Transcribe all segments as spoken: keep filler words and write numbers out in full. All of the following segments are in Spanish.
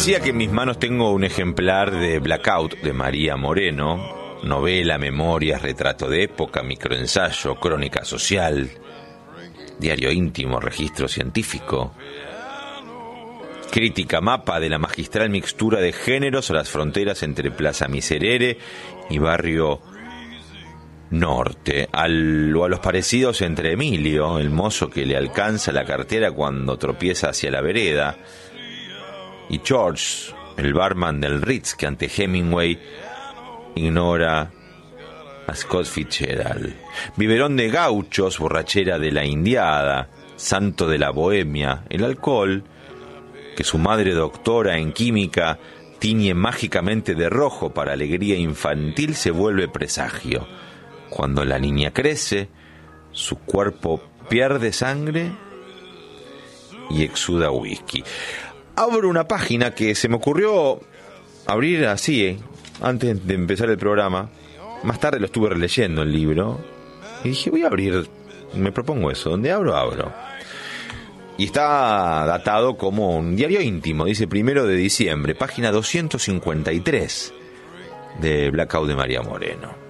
decía que en mis manos tengo un ejemplar de Blackout de María Moreno, novela, memorias, retrato de época, microensayo, crónica social, diario íntimo, registro científico, crítica mapa de la magistral mixtura de géneros a las fronteras entre Plaza Miserere y Barrio Norte, al, o a los parecidos entre Emilio, el mozo que le alcanza la cartera cuando tropieza hacia la vereda, y George, el barman del Ritz, que ante Hemingway ignora a Scott Fitzgerald. Biberón de gauchos, borrachera de la indiada, santo de la bohemia, el alcohol, que su madre doctora en química tiñe mágicamente de rojo para alegría infantil, se vuelve presagio. Cuando la niña crece, su cuerpo pierde sangre y exuda whisky. Abro una página que se me ocurrió abrir así, eh, antes de empezar el programa. Más tarde lo estuve releyendo el libro y dije, voy a abrir, me propongo eso, donde abro, abro. Y está datado como un diario íntimo, dice primero de diciembre, página doscientos cincuenta y tres de Blackout de María Moreno.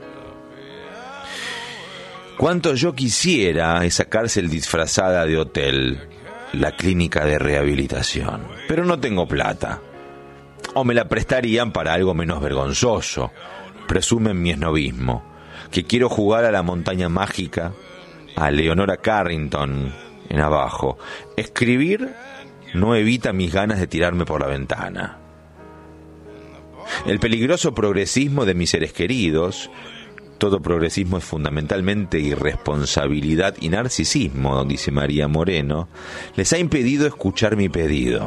Cuánto yo quisiera esa cárcel disfrazada de hotel, la clínica de rehabilitación, pero no tengo plata. O me la prestarían para algo menos vergonzoso. Presumen mi esnovismo, que quiero jugar a la montaña mágica, a Leonora Carrington en abajo. Escribir no evita mis ganas de tirarme por la ventana. El peligroso progresismo de mis seres queridos, todo progresismo es fundamentalmente irresponsabilidad y narcisismo, dice María Moreno, les ha impedido escuchar mi pedido.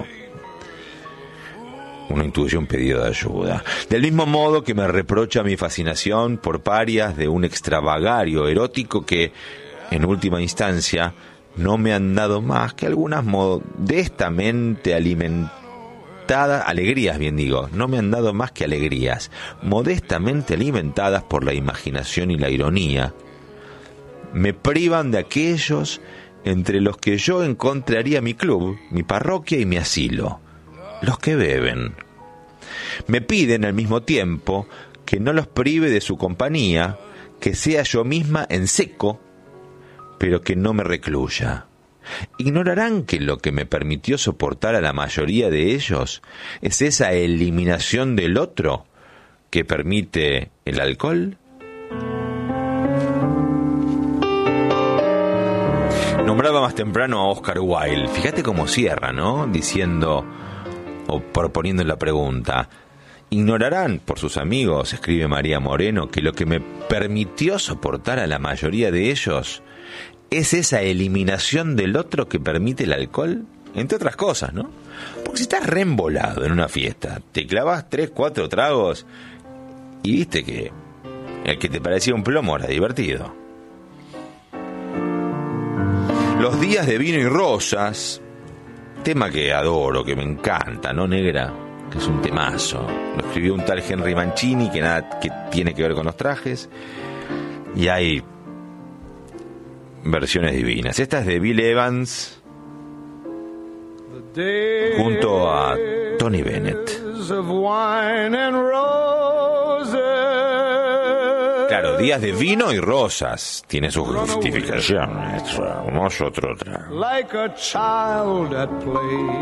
Una intuición, pedido de ayuda. Del mismo modo que me reprocha mi fascinación por parias de un extravagario erótico que, en última instancia, no me han dado más que algunas modestamente alimentadas, alegrías, bien digo, no me han dado más que alegrías, modestamente alimentadas por la imaginación y la ironía. Me privan de aquellos entre los que yo encontraría mi club, mi parroquia y mi asilo. Los que beben. Me piden al mismo tiempo que no los prive de su compañía, que sea yo misma en seco, pero que no me recluya. Ignorarán que lo que me permitió soportar a la mayoría de ellos es esa eliminación del otro que permite el alcohol. Nombraba más temprano a Oscar Wilde. Fíjate cómo cierra, ¿no? Diciendo, o proponiendo la pregunta, ignorarán por sus amigos, escribe María Moreno, que lo que me permitió soportar a la mayoría de ellos es esa eliminación del otro que permite el alcohol, entre otras cosas, ¿no? Porque si estás reembolado en una fiesta, te clavas tres, cuatro tragos y viste que el que te parecía un plomo era divertido. Los días de vino y rosas, tema que adoro, que me encanta, ¿no, negra? Que es un temazo. Lo escribió un tal Henry Mancini, que nada que tiene que ver con los trajes. Y hay versiones divinas. Esta es de Bill Evans junto a Tony Bennett. Claro, días de vino y rosas. Tiene sus justificaciones. Uno, otro, otra.